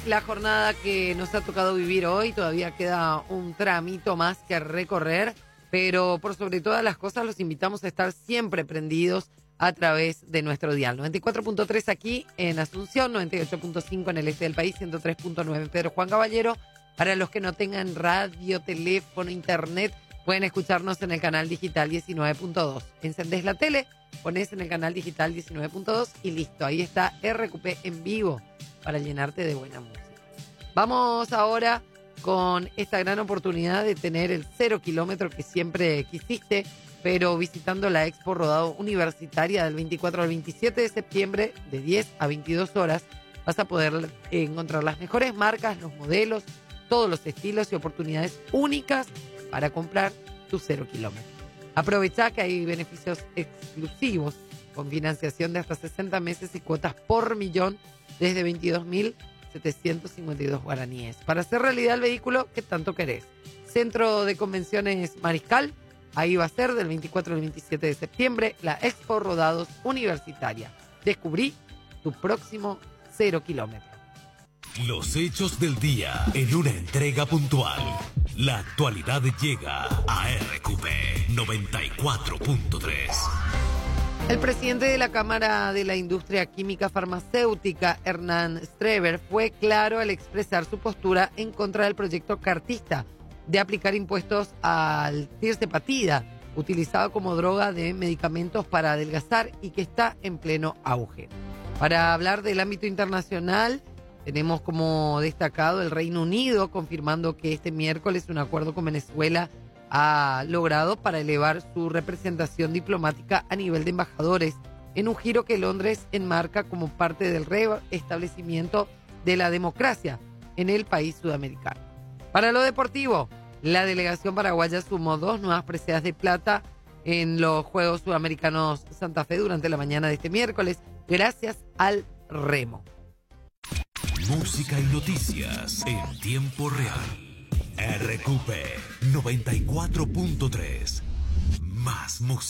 la jornada que nos ha tocado vivir hoy. Todavía queda un tramito más que recorrer, pero por sobre todas las cosas los invitamos a estar siempre prendidos a través de nuestro dial. 94.3 aquí en Asunción, 98.5 en el este del país, 103.9 en Pedro Juan Caballero. Para los que no tengan radio, teléfono, internet, pueden escucharnos en el canal digital 19.2. Encendés la tele, pones en el canal digital 19.2 y listo. Ahí está RQP en vivo para llenarte de buena música. Vamos ahora con esta gran oportunidad de tener el 0 kilómetro que siempre quisiste, pero visitando la Expo Rodado Universitaria del 24 al 27 de septiembre de 10 a 22 horas, vas a poder encontrar las mejores marcas, los modelos, todos los estilos y oportunidades únicas para comprar tu 0 kilómetro. Aprovecha que hay beneficios exclusivos con financiación de hasta 60 meses y cuotas por millón desde 22.752 guaraníes para hacer realidad el vehículo que tanto querés. Centro de Convenciones Mariscal, ahí va a ser del 24 al 27 de septiembre la Expo Rodados Universitaria. Descubrí tu próximo 0 kilómetro. Los hechos del día en una entrega puntual. La actualidad llega a RQP 94.3. El presidente de la Cámara de la Industria Química Farmacéutica, Hernán Streber, fue claro al expresar su postura en contra del proyecto cartista de aplicar impuestos al tirzepatida, utilizado como droga de medicamentos para adelgazar y que está en pleno auge. Para hablar del ámbito internacional, tenemos como destacado el Reino Unido, confirmando que este miércoles un acuerdo con Venezuela ha logrado para elevar su representación diplomática a nivel de embajadores, en un giro que Londres enmarca como parte del restablecimiento de la democracia en el país sudamericano. Para lo deportivo, la delegación paraguaya sumó 2 nuevas preseas de plata en los Juegos Sudamericanos Santa Fe durante la mañana de este miércoles, gracias al remo. Música y noticias en tiempo real. RQP 94.3. Más música.